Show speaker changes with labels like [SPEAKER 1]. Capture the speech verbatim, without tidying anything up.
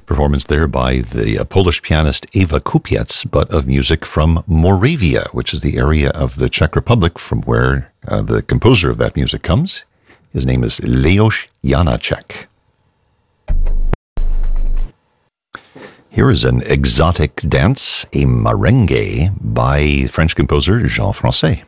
[SPEAKER 1] Performance there by the uh, Polish pianist Eva Kupiec, but of music from Moravia, which is the area of the Czech Republic from where uh, the composer of that music comes. His name is Leos Janáček. Here is an exotic dance, a merengue, by French composer Jean Francais.